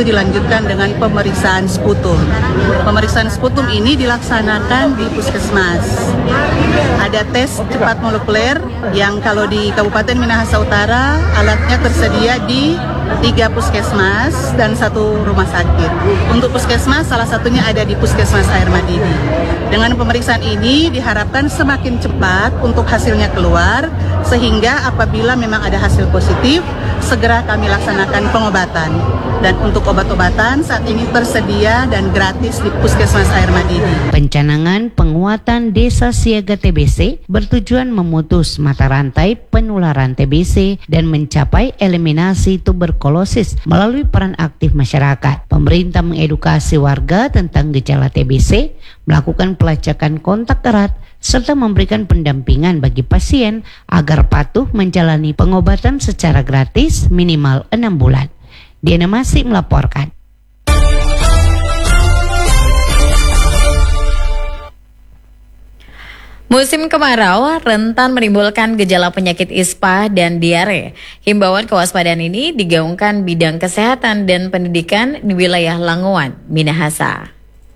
itu dilanjutkan dengan pemeriksaan sputum. Pemeriksaan sputum ini dilaksanakan di puskesmas. Ada tes cepat molekuler yang kalau di Kabupaten Minahasa Utara alatnya tersedia di 3 puskesmas dan 1 rumah sakit. Untuk puskesmas salah satunya ada di Puskesmas Air Madidi. Dengan pemeriksaan ini diharapkan semakin cepat untuk hasilnya keluar, sehingga apabila memang ada hasil positif, segera kami laksanakan pengobatan. Dan untuk obat-obatan saat ini tersedia dan gratis di Puskesmas Air Madidi. Pencanangan penguatan Desa Siaga TBC bertujuan memutus mata rantai penularan TBC dan mencapai eliminasi tuberkulosis melalui peran aktif masyarakat. Pemerintah mengedukasi warga tentang gejala TBC, melakukan pelacakan kontak erat, serta memberikan pendampingan bagi pasien agar patuh menjalani pengobatan secara gratis minimal 6 bulan. Diana Masih melaporkan. Musim kemarau rentan menimbulkan gejala penyakit ispa dan diare. Himbauan kewaspadaan ini digaungkan Bidang Kesehatan dan Pendidikan di wilayah Langowan, Minahasa.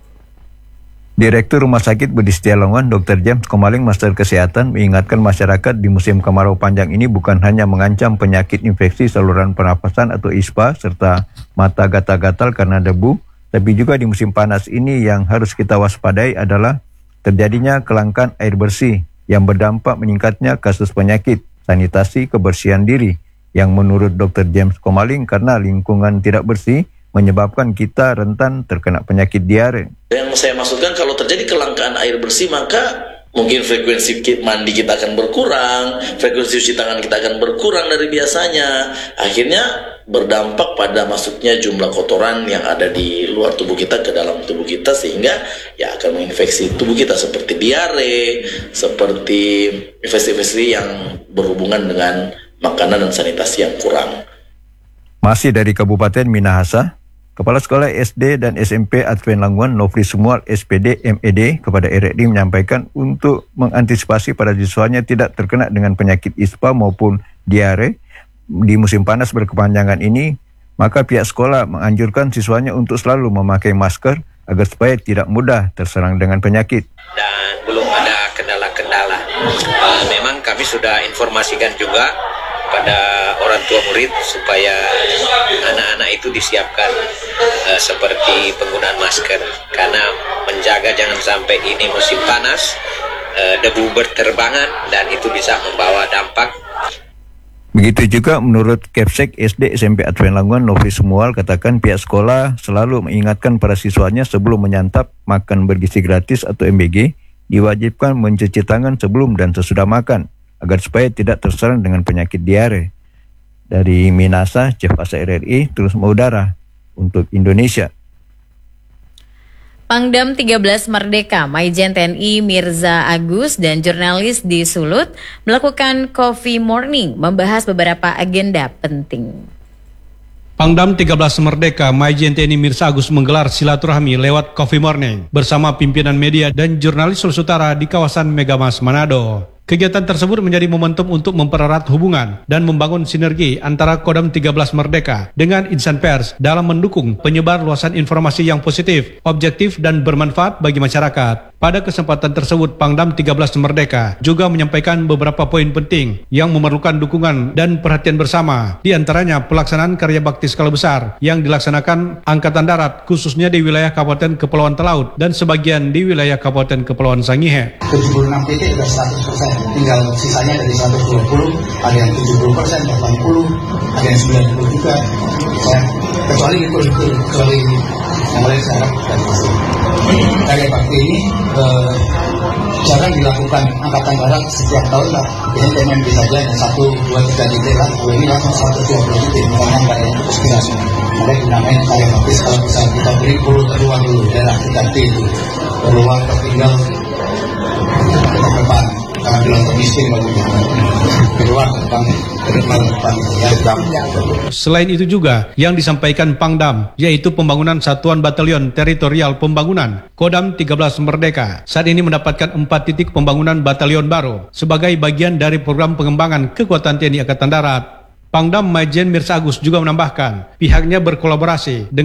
Direktur Rumah Sakit Budi Setia Langowan, Dr. James Komaling, Master Kesehatan, mengingatkan masyarakat di musim kemarau panjang ini bukan hanya mengancam penyakit infeksi saluran pernapasan atau ISPA serta mata gatal-gatal karena debu, tapi juga di musim panas ini yang harus kita waspadai adalah terjadinya kelangkaan air bersih yang berdampak meningkatnya kasus penyakit, sanitasi, kebersihan diri, yang menurut Dr. James Komaling karena lingkungan tidak bersih menyebabkan kita rentan terkena penyakit diare. Yang saya maksudkan kalau terjadi kelangkaan air bersih maka mungkin frekuensi mandi kita akan berkurang, frekuensi cuci tangan kita akan berkurang dari biasanya. Akhirnya berdampak pada masuknya jumlah kotoran yang ada di luar tubuh kita ke dalam tubuh kita sehingga ya akan menginfeksi tubuh kita seperti diare, seperti infeksi-infeksi yang berhubungan dengan makanan dan sanitasi yang kurang. Masih dari Kabupaten Minahasa, Kepala Sekolah SD dan SMP Advent Langowan Nofri Sumual SPD MED kepada RRI menyampaikan untuk mengantisipasi para siswanya tidak terkena dengan penyakit ISPA maupun diare di musim panas berkepanjangan ini, maka pihak sekolah menganjurkan siswanya untuk selalu memakai masker agar supaya tidak mudah terserang dengan penyakit. Dan belum ada kendala-kendala. Memang kami sudah informasikan juga pada orang tua murid supaya anak-anak itu disiapkan seperti penggunaan masker karena menjaga jangan sampai ini musim panas debu berterbangan dan itu bisa membawa dampak. Begitu juga menurut Kepsek SD SMP Advent Langowan Nofri Sumual katakan pihak sekolah selalu mengingatkan para siswanya sebelum menyantap makan bergizi gratis atau MBG diwajibkan mencuci tangan sebelum dan sesudah makan agar supaya tidak terserang dengan penyakit diare. Dari Minasa, Chef Asa RRI terus mengudara untuk Indonesia. Pangdam 13 Merdeka, Maijen TNI Mirza Agus dan jurnalis di Sulut melakukan coffee morning membahas beberapa agenda penting. Pangdam 13 Merdeka, Maijen TNI Mirza Agus menggelar silaturahmi lewat coffee morning bersama pimpinan media dan jurnalis Sulawesi Utara di kawasan Megamas, Manado. Kegiatan tersebut menjadi momentum untuk mempererat hubungan dan membangun sinergi antara Kodam 13 Merdeka dengan insan pers dalam mendukung penyebar luasan informasi yang positif, objektif, dan bermanfaat bagi masyarakat. Pada kesempatan tersebut, Pangdam 13 Merdeka juga menyampaikan beberapa poin penting yang memerlukan dukungan dan perhatian bersama, di antaranya pelaksanaan karya bakti skala besar yang dilaksanakan Angkatan Darat, khususnya di wilayah Kabupaten Kepulauan Talaut dan sebagian di wilayah Kabupaten Kepulauan Sangihe. 76 titik sudah 100%. Tinggal sisanya dari 120, ada yang 70%, 80, ada yang 90 juga. Kecuali yang lain saya dan pasti. Karya bakti ini jarang dilakukan Angkatan Darat setiap tahun lah. Ini temen bisa saja 1, 2, 3 titik lah. Kalau ini langsung 120 titik, makanya karya itu inspirasi. Ada dinamain karya bakti kalau bisa kita beri peluang dulu daerah kita itu peluang tertinggal ke depan. Selain itu juga yang disampaikan Pangdam, yaitu pembangunan Satuan Batalion Teritorial Pembangunan Kodam 13 Merdeka saat ini mendapatkan 4 titik pembangunan batalion baru sebagai bagian dari program pengembangan kekuatan TNI Angkatan Darat. Pangdam Maijen Mirza Agus juga menambahkan pihaknya berkolaborasi dengan